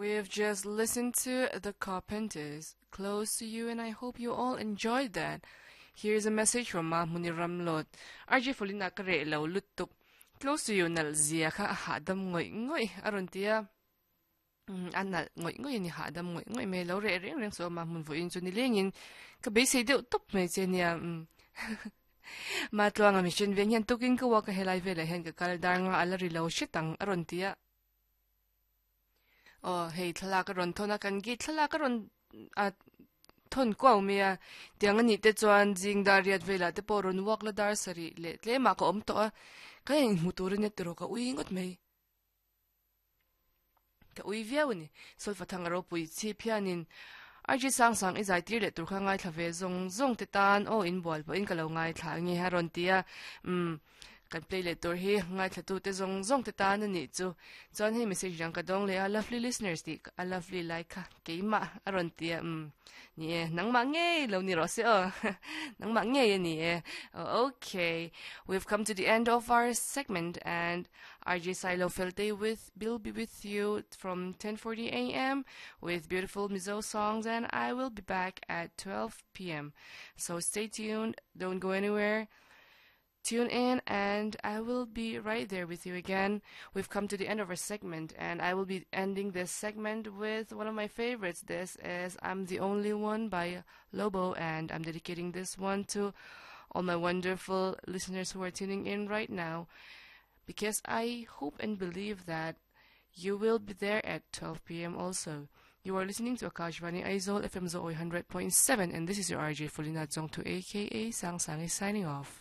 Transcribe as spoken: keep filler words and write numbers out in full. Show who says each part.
Speaker 1: We've just listened to The Carpenters, Close to You, and I hope you all enjoyed that. Here's a message from Mahmuni Ramlot. Arji Folina kare lau lutuk. Close to You nal zia ka hadam ngoy ngoy aron tia. Anal ngoy ngoy ni hadam ngoy ngoy me lau re re reng so Mahmun vo inso nilengin. Kabay say de utop me niya. Matlo nga mission veng yan tukin ko waka helay vela hen ka kaldar nga alari lau shitang aron tia. Oh, hey, thalakaron to na kan gi thalakaron at ton kwaw mia tiang ni te chuan jing dariat vela te poron wak la dar sari le le ma ko om to a kay mutur ni tro ka uingot mai ka ui viaw ni sol fathangaro pui chi pianin arji sang sang izai tir le tur kha ngai thave zong zong te tan o in bol bo in kalo ngai thla ngi haron tia um kan play le tur hi ngai thatu te zong zong te tan ni chu chon hi message jang ka dong le a lovely listeners ti a lovely like ka keima aron tia um ni nang ma nge lo ni ro se o nang ma nge ni okay, we've come to the end of our segment, and R J Silo Filte with will be with you from ten forty a m with beautiful Mizo songs, and I will be back at twelve p m So stay tuned, don't go anywhere. Tune in, and I will be right there with you again. We've come to the end of our segment, and I will be ending this segment with one of my favorites. This is I'm the Only One by Lobo, and I'm dedicating this one to all my wonderful listeners who are tuning in right now, because I hope and believe that you will be there at twelve p m also. You are listening to Akashvani Aizol F M Zo one hundred point seven, and this is your R J Folina Zongtu, aka Sang Sang, is signing off.